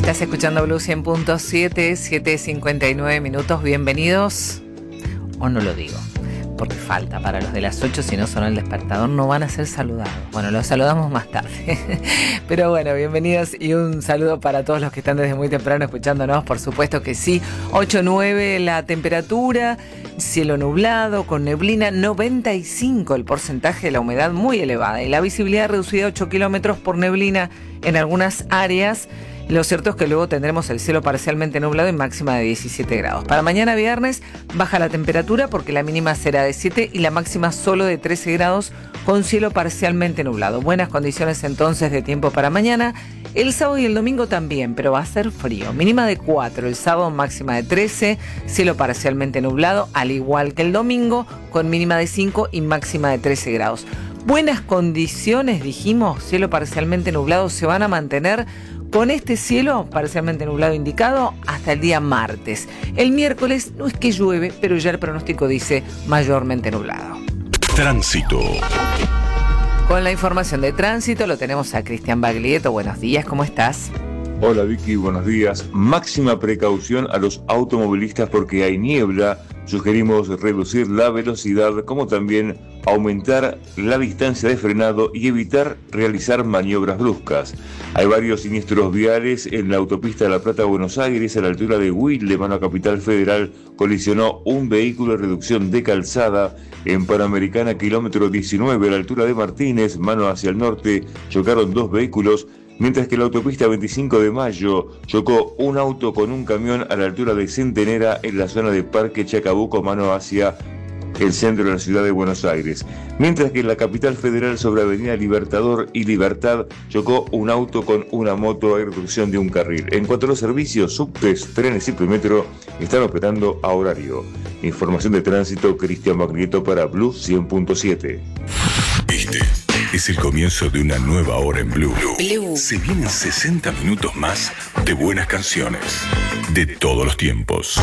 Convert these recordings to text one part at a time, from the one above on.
Estás escuchando Blue 100.7, 7:59 minutos. Bienvenidos. O no lo digo, porque falta para los de las 8, si no sonó el despertador, no van a ser saludados. Bueno, los saludamos más tarde. Pero bueno, bienvenidos y un saludo para todos los que están desde muy temprano escuchándonos, por supuesto que sí. 8:09 la temperatura, cielo nublado, con neblina, 95 el porcentaje de la humedad muy elevada y la visibilidad reducida a 8 kilómetros por neblina en algunas áreas. Lo cierto es que luego tendremos el cielo parcialmente nublado y máxima de 17 grados. Para mañana viernes baja la temperatura porque la mínima será de 7 y la máxima solo de 13 grados con cielo parcialmente nublado. Buenas condiciones entonces de tiempo para mañana. El sábado y el domingo también, pero va a ser frío. Mínima de 4, el sábado máxima de 13, cielo parcialmente nublado, al igual que el domingo, con mínima de 5 y máxima de 13 grados. Buenas condiciones, dijimos, cielo parcialmente nublado, se van a mantener con este cielo parcialmente nublado indicado hasta el día martes. El miércoles no es que llueve, pero ya el pronóstico dice mayormente nublado. Tránsito. Con la información de tránsito lo tenemos a Cristian Baglietto. Buenos días, ¿cómo estás? Hola Vicky, buenos días. Máxima precaución a los automovilistas porque hay niebla. Sugerimos reducir la velocidad, como también aumentar la distancia de frenado y evitar realizar maniobras bruscas. Hay varios siniestros viales en la autopista de La Plata-Buenos Aires, a la altura de Wilde, mano a Capital Federal, colisionó un vehículo de reducción de calzada. En Panamericana, kilómetro 19, a la altura de Martínez, mano hacia el norte, chocaron dos vehículos. Mientras que la autopista 25 de Mayo chocó un auto con un camión a la altura de Centenera en la zona de Parque Chacabuco, mano hacia el centro de la ciudad de Buenos Aires. Mientras que en la capital federal sobre Avenida Libertador y Libertad chocó un auto con una moto a reducción de un carril. En cuanto a los servicios, subtes, trenes y premetro están operando a horario. Información de tránsito, Cristian Baglietto para Blue 100.7. Este es el comienzo de una nueva hora en Blue. Se vienen 60 minutos más de buenas canciones de todos los tiempos.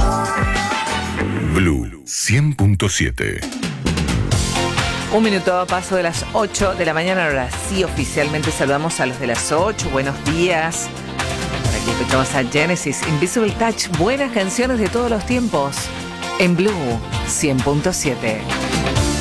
Blue 100.7. Un minuto a paso de las 8 de la mañana. Ahora sí, oficialmente saludamos a los de las 8. Buenos días. Por aquí escuchamos a Genesis, Invisible Touch. Buenas canciones de todos los tiempos en Blue 100.7.